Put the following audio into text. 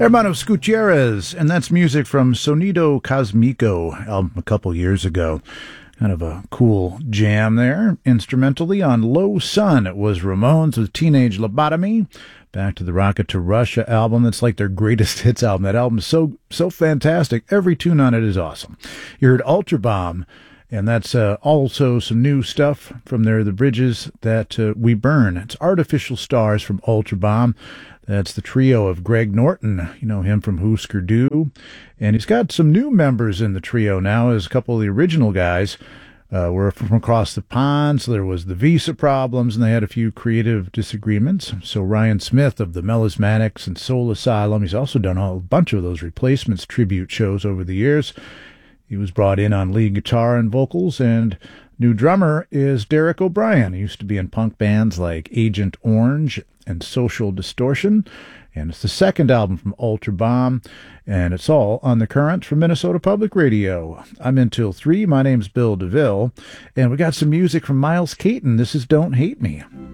Hermanos Gutierrez, and that's music from Sonido Cosmico album a couple years ago. Kind of a cool jam there. Instrumentally on Low Sun, it was Ramones with Teenage Lobotomy. Back to the Rocket to Russia album. It's like their greatest hits album. That album is so fantastic. Every tune on it is awesome. You heard Ultra Bomb, and that's also some new stuff from The Bridges That We Burn. It's Artificial Stars from Ultra Bomb. That's the trio of Greg Norton. You know him from Husker Du. And he's got some new members in the trio now, as a couple of the original guys were from across the pond. So there was the visa problems, and they had a few creative disagreements. So Ryan Smith of the Melismatics and Soul Asylum, he's also done a bunch of those Replacements tribute shows over the years. He was brought in on lead guitar and vocals, and new drummer is Derek O'Brien. He used to be in punk bands like Agent Orange and Social Distortion, and it's the second album from Ultra Bomb, and it's all on The Current from Minnesota Public Radio. I'm in till 3. My name's Bill DeVille, and we got some music from Miles Caton. This is Don't Hate Me.